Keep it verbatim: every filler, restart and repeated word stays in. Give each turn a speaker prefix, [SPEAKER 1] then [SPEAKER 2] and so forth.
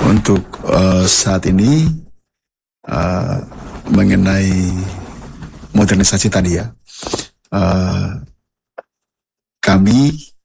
[SPEAKER 1] untuk uh, saat ini uh, mengenai modernisasi tadi ya, uh, kami